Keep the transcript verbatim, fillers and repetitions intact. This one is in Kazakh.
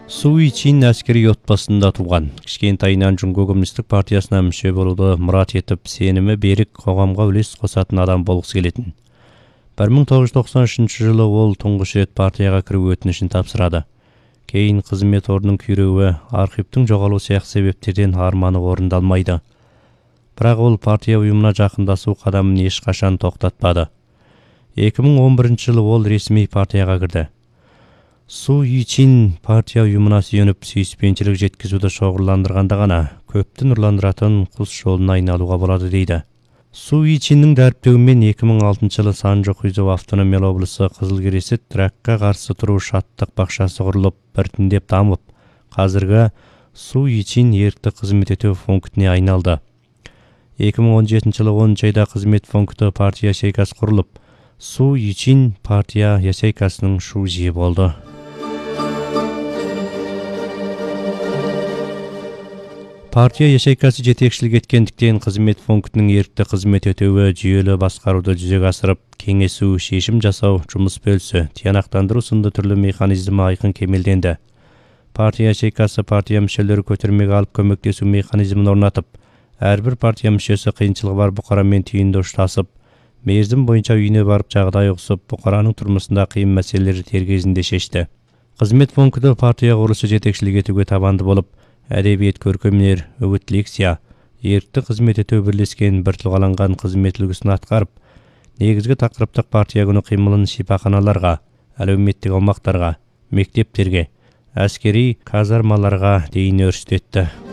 Суй Чин әскери отбасында туған. Кішкентайынан Жұңго коммунистік партиясына мүше болуды мұрат етіп, сенімі берік, қоғамға үлес қосатын адам болғысы келетін. бір мың тоғыз жүз тоқсан үшінші жылы ол тұңғыш рет партияға кіру өтінішін тапсырады. Кейін қызмет орнының күйреуі, архивтің жоғалу сияқты себептерден арманы орындалмайды. Бірақ ол партия ұйымына жақындасу қадамын ешқашан тоқтатпады. екі мың он бірінші жылы ол ресми партияға кірді. Суй Чин партия ұйымына сүйеніп сүйіспеншілік жеткізуді шоғырландырғанда ғана көпті нұрландыратын құс жолына айналуға болады дейді. Суй Чиннің дәріптеуімен екі мың алтыншы жылы Санжо Хуйзо автономиялы облысы Қызылкересет ракқа қарсы тұру шаттық бақшасы құрылып, біртіндеп дамып, қазіргі Суй Чин ерікті қызмет ету пунктіне айналды. екі мың он жетінші жылы оныншы айда қызмет пункті партия шейкасы құрылып, Суй Чин партия ясейкасының шужиі болды. Партия яшейкасы жетекшілік еткендіктен қызмет пунктінің ерікті қызмет өтеуі, жүйелі басқаруды жүзеге асырып, кеңесу, шешім жасау, жұмыс бөлісі, тиянақтандыру сынды түрлі механизмі айқын кемелденді. Партия яшейкасы партия мүшелері көтермеге алып көмектесу механизмін орнатып, әрбір партия мүшесі қиыншылығы бар бұқарамен түйінді ұштасып, мерзім бойынша үйіне барып жағдай ұқсып, бұқараның тұрмысында қиын мәселелері дер кезінде шешті. Қызмет пункті партия құрылысы жетекшілік етуге табанды болып, әдебиет, көркемөнер, үгіт, лекция, ерікті қызмет ету бірлескен бір тұлғаланған қызмет үлгісін атқарып, негізгі тақырыптық партия күні қимылын шипаханаларға, әлеуметтік аумақтарға, мектептерге, әскери казармаларға дейін өрістетті.